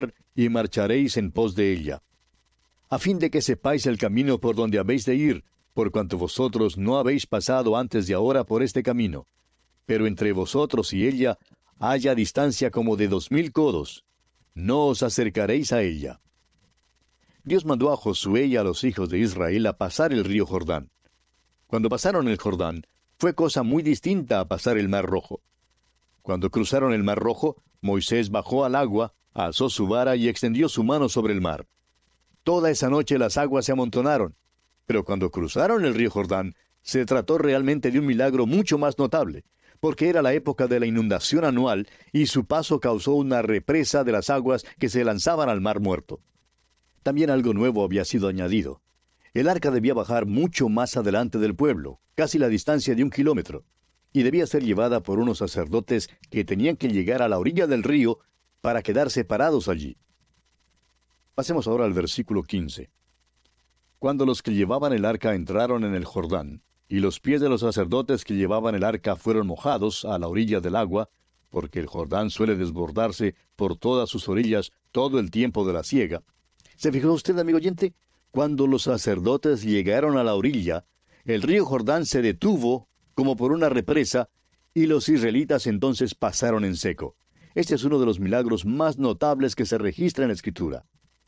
y marcharéis en pos de ella, a fin de que sepáis el camino por donde habéis de ir, por cuanto vosotros no habéis pasado antes de ahora por este camino. Pero entre vosotros y ella haya distancia como de 2000 codos. No os acercaréis a ella. Dios mandó a Josué y a los hijos de Israel a pasar el río Jordán. Cuando pasaron el Jordán, fue cosa muy distinta a pasar el Mar Rojo. Cuando cruzaron el Mar Rojo, Moisés bajó al agua, alzó su vara y extendió su mano sobre el mar. Toda esa noche las aguas se amontonaron, pero cuando cruzaron el río Jordán, se trató realmente de un milagro mucho más notable, porque era la época de la inundación anual y su paso causó una represa de las aguas que se lanzaban al Mar Muerto. También algo nuevo había sido añadido. El arca debía bajar mucho más adelante del pueblo, casi la distancia de 1 kilómetro, y debía ser llevada por unos sacerdotes que tenían que llegar a la orilla del río para quedar separados allí. Pasemos ahora al versículo 15. Cuando los que llevaban el arca entraron en el Jordán, y los pies de los sacerdotes que llevaban el arca fueron mojados a la orilla del agua, porque el Jordán suele desbordarse por todas sus orillas todo el tiempo de la siega. ¿Se fijó usted, amigo oyente? Cuando los sacerdotes llegaron a la orilla, el río Jordán se detuvo como por una represa, y los israelitas entonces pasaron en seco. Este es uno de los milagros más notables que se registra en la Escritura.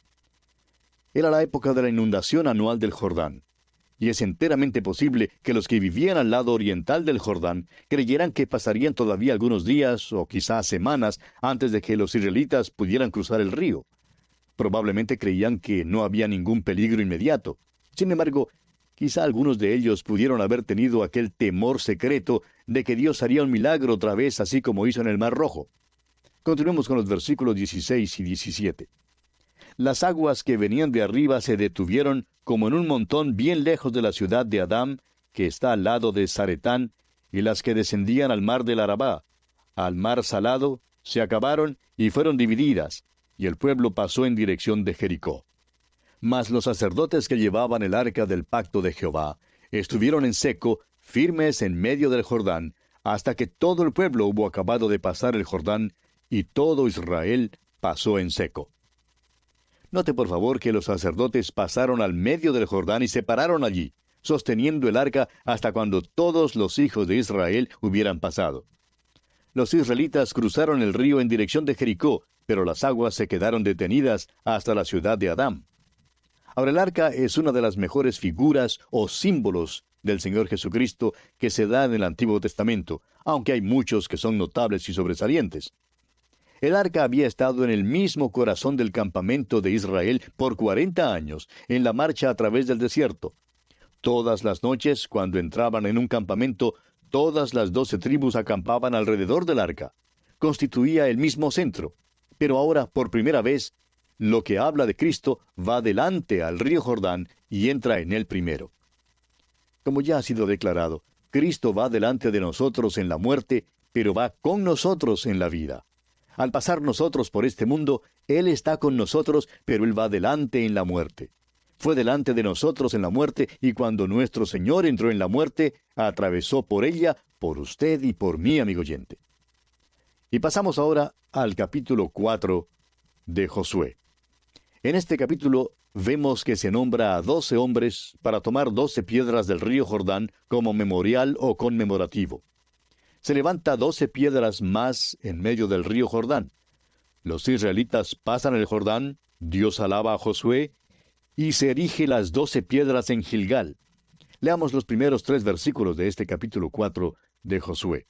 Era la época de la inundación anual del Jordán, y es enteramente posible que los que vivían al lado oriental del Jordán creyeran que pasarían todavía algunos días o quizás semanas antes de que los israelitas pudieran cruzar el río. Probablemente creían que no había ningún peligro inmediato. Sin embargo, quizá algunos de ellos pudieron haber tenido aquel temor secreto de que Dios haría un milagro otra vez, así como hizo en el Mar Rojo. Continuemos con los versículos 16 y 17. Las aguas que venían de arriba se detuvieron como en un montón bien lejos de la ciudad de Adam, que está al lado de Zaretán, y las que descendían al mar del Arabá, al mar salado, se acabaron y fueron divididas, y el pueblo pasó en dirección de Jericó. Mas los sacerdotes que llevaban el arca del pacto de Jehová estuvieron en seco, firmes en medio del Jordán, hasta que todo el pueblo hubo acabado de pasar el Jordán, y todo Israel pasó en seco. Note por favor que los sacerdotes pasaron al medio del Jordán y se pararon allí, sosteniendo el arca hasta cuando todos los hijos de Israel hubieran pasado. Los israelitas cruzaron el río en dirección de Jericó, pero las aguas se quedaron detenidas hasta la ciudad de Adam. Ahora, el arca es una de las mejores figuras o símbolos del Señor Jesucristo que se da en el Antiguo Testamento, aunque hay muchos que son notables y sobresalientes. El arca había estado en el mismo corazón del campamento de Israel por 40 años, en la marcha a través del desierto. Todas las noches, cuando entraban en un campamento, todas las 12 tribus acampaban alrededor del arca. Constituía el mismo centro. Pero ahora, por primera vez, lo que habla de Cristo va delante al río Jordán y entra en él primero. Como ya ha sido declarado, Cristo va delante de nosotros en la muerte, pero va con nosotros en la vida. Al pasar nosotros por este mundo, Él está con nosotros, pero Él va delante en la muerte. Fue delante de nosotros en la muerte, y cuando nuestro Señor entró en la muerte, atravesó por ella, por usted y por mí, amigo oyente. Y pasamos ahora al capítulo 4 de Josué. En este capítulo vemos que se nombra a 12 hombres para tomar 12 piedras del río Jordán como memorial o conmemorativo. Se levanta 12 piedras más en medio del río Jordán. Los israelitas pasan el Jordán, Dios alaba a Josué, y se erige las 12 piedras en Gilgal. Leamos los primeros 3 versículos de este capítulo 4 de Josué.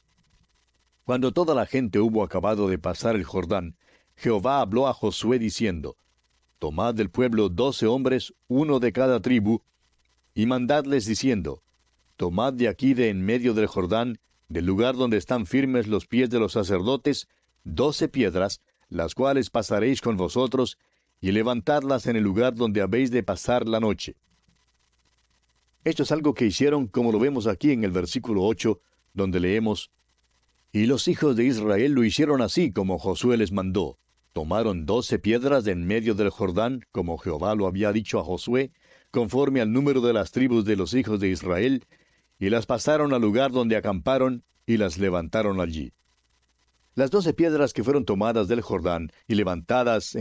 Cuando toda la gente hubo acabado de pasar el Jordán, Jehová habló a Josué diciendo: Tomad del pueblo 12 hombres, uno de cada tribu, y mandadles diciendo: Tomad de aquí de en medio del Jordán, del lugar donde están firmes los pies de los sacerdotes, 12 piedras, las cuales pasaréis con vosotros, y levantadlas en el lugar donde habéis de pasar la noche. Esto es algo que hicieron, como lo vemos aquí en el versículo 8, donde leemos: Y los hijos de Israel lo hicieron así como Josué les mandó. Tomaron 12 piedras de en medio del Jordán, como Jehová lo había dicho a Josué, conforme al número de las tribus de los hijos de Israel, y las pasaron al lugar donde acamparon, y las levantaron allí. Las 12 piedras que fueron tomadas del Jordán y levantadas